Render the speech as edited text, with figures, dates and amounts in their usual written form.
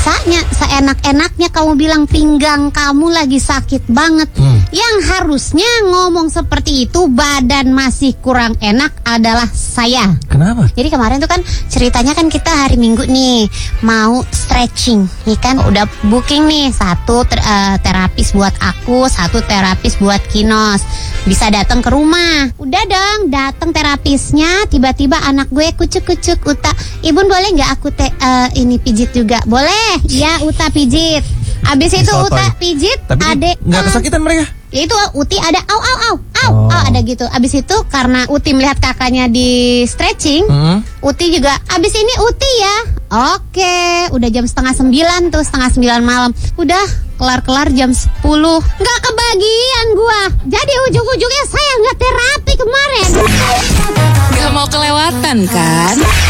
Bisa-bisanya, seenak-enaknya kamu bilang pinggang kamu lagi sakit banget. Yang harusnya ngomong seperti itu badan masih kurang enak adalah saya. Kenapa? Jadi kemarin tuh kan ceritanya kan kita hari Minggu nih mau stretching, nih kan udah booking nih satu terapis buat aku, satu terapis buat Kinos. Bisa datang ke rumah. Udah dong, datang terapisnya, tiba-tiba anak gue kucuk-kucuk, Uta, Ibu boleh nggak aku ini pijit juga? Boleh, ya Uta pijit. Abis itu Uta pijit, tapi adek nggak kesakitan mereka? itu Uti ada au ada gitu. Abis itu karena Uti melihat kakaknya di stretching, Uti juga abis ini Uti ya. Oke, udah jam 8:30 tuh, 8:30 malam. Udah kelar jam 10. Nggak kebagian gua. Jadi ujung-ujungnya saya nggak terapi kemarin. Gak mau kelewatan kan?